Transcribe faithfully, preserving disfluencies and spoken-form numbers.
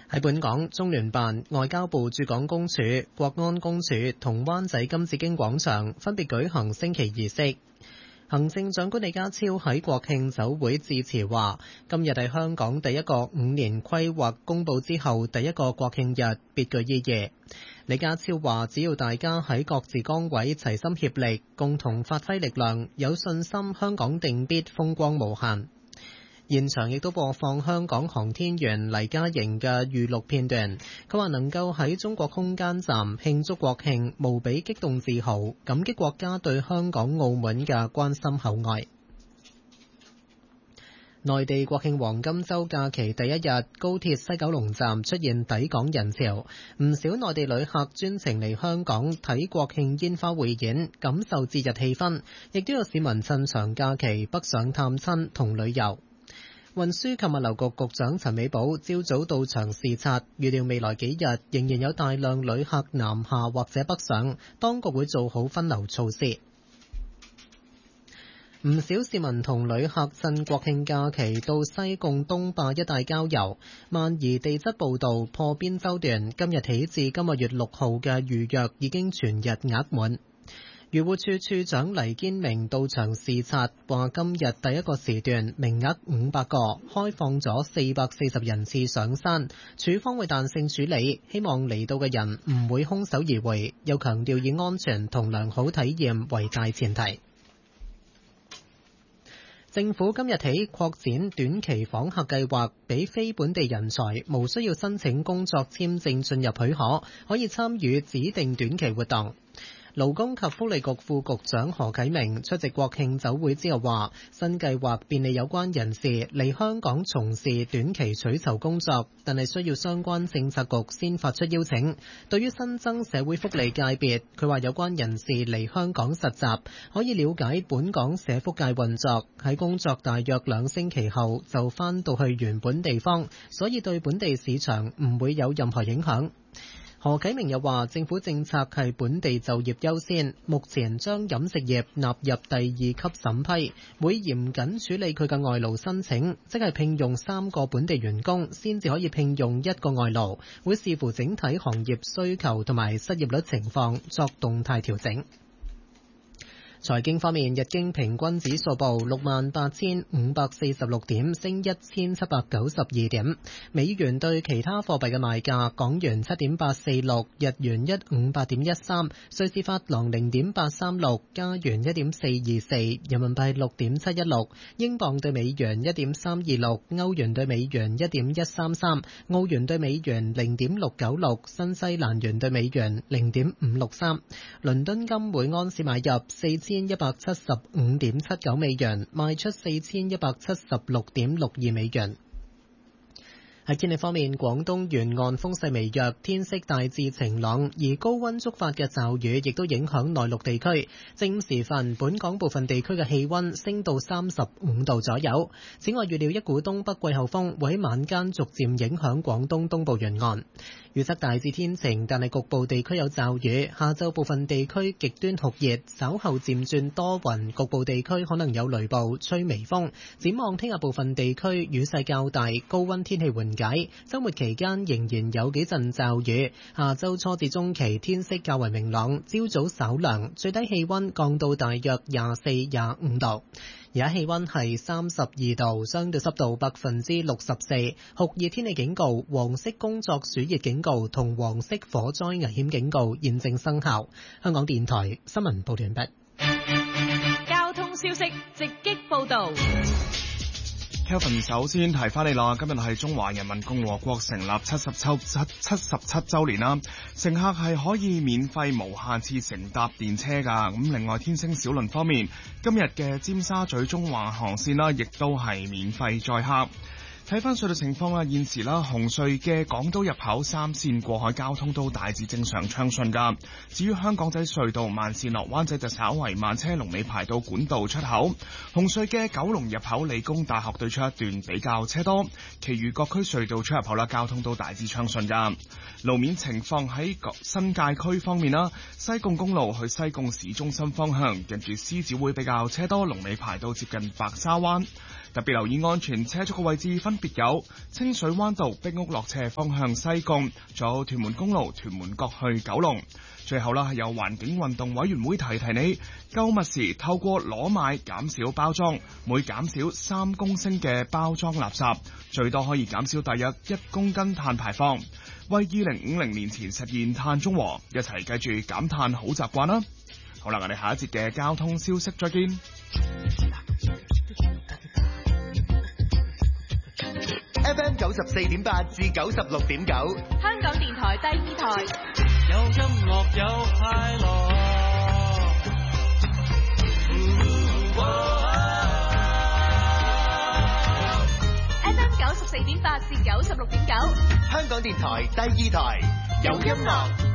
喺本港，中聯辦、外交部駐港公署、國安公署同灣仔金紫荊廣場分別舉行升旗儀式。行政長官李家超喺國慶酒會致辭話：今日係香港第一個五年規劃公佈之後第一個國慶日，別具意義。李家超話：只要大家喺各自崗位齊心協力，共同發揮力量，有信心香港定必風光無限。現場亦都播放香港航天員黎嘉瑩嘅預錄片段。佢話能夠喺中國空間站慶祝國慶，無比激動自豪，感激國家對香港澳門嘅關心厚愛。內地國慶黃金週假期第一日，高鐵西九龍站出現抵港人潮，唔少內地旅客專程嚟香港睇國慶煙花匯演，感受節日氣氛，亦都有市民趁長假期北上探親同旅遊。運輸及物流局局長陳美寶朝早到場視察，預料未來幾日仍然有大量旅客南下或者北上，當局會做好分流措施。唔少市民同旅客趁國慶假期到西貢東壩一帶郊遊。萬宜地質報道，破邊洲段今日起至今個月六號嘅預約已經全日額滿。漁護處處長黎堅明到場視察，話今日第一個時段名額五百個，開放咗四百四十人次上山，處方會彈性處理，希望嚟到嘅人唔會空手而回，又強調以安全同良好體驗為大前提。政府今日起擴展短期訪客計劃，俾非本地人才無需要申請工作簽證進入許可，可以參與指定短期活動。勞工及福利局副局長何啟明出席國慶酒會之後話，新計劃便利有關人士嚟香港從事短期取酬工作，但係需要相關政策局先發出邀請。對於新增社會福利界別，佢話有關人士嚟香港實習，可以了解本港社福界運作，喺工作大約兩星期後就返到去原本地方，所以對本地市場唔會有任何影響。何啟明又話，政府政策係本地就業優先，目前將飲食業納入第二級審批，會嚴謹處理佢嘅外勞申請，即係聘用三個本地員工先至可以聘用一個外勞，會視乎整體行業需求同埋失業率情況作動態調整。財經方面，日經平均指數報六萬八千五百四十六點，升一千七百九十二點。美元對其他貨幣嘅賣價：港元七點八四六，日元一五八點一三，瑞士法郎零點八三六，加元一點四二四，人民幣六點七一六，英鎊對美元一點三二六，歐元對美元一點一三三，澳元對美元零點六九六，新西蘭元對美元零點五六三。倫敦金每安士買入四千一百七十五點七九美元，賣出四千一百七十六點六二美元。喺天氣方面，廣東沿岸風勢微弱，天色大致晴朗，而高溫觸發嘅驟雨亦都影響內陸地區。正午時分，本港部分地區嘅氣溫升到三十五度左右。此外，預料一股東北季候風會喺晚間逐漸影響廣東東部沿岸。預測大致天晴，但係局部地區有驟雨。下晝部分地區極端酷熱，稍後漸轉多雲，局部地區可能有雷暴，吹微風。展望聽日部分地區雨勢較大，高溫天氣緩解。周末期間仍然有幾陣驟雨。下周初至中期天色較為明朗，朝早稍涼，最低氣溫降到大約廿四、廿五度。而家氣溫係三十二度，相對濕度百分之六十四，酷熱天氣警告、黃色工作暑熱警告同黃色火災危險警告現正生效。香港電台新聞報道完畢。 交通消息直擊報道。 Kevin 首先提翻你啦，今日係中華人民共和國成立七十七七七十七周年啦，乘客係可以免費無限次乘搭電車噶。咁另外天星小輪方面，今日嘅尖沙咀中環航線啦，亦都係免費載客。睇翻隧道情況啦，現時啦，紅隧嘅港島入口三線過海交通都大致正常暢順噶。至於香港仔隧道慢線落灣仔就稍為慢車，龍尾排到管道出口。紅隧嘅九龍入口理工大學對出一段比較車多，其餘各區隧道出入口啦，交通都大致暢順噶。路面情況喺新界區方面啦，西貢公路去西貢市中心方向，近住獅子會比較車多，龍尾排到接近白沙灣。 特別留意安全車速嘅位置分別有清水灣道壁屋落斜方向西貢，仲有屯門公路屯門角去九龍。最後啦，係有環境運動委員會提提你，購物時透過攞買減少包裝，每減少三公升嘅包裝垃圾，最多可以減少大約一公斤碳排放，為二零五零年前實現碳中和，一齊記住減碳好習慣啦！好啦，我哋下一節嘅交通消息再見。 F M 九十四點八至九十六點九， 香港電台第二台， 有音樂有快樂。 F M 九十四點八至九十六點九， 香港電台第二台，有音樂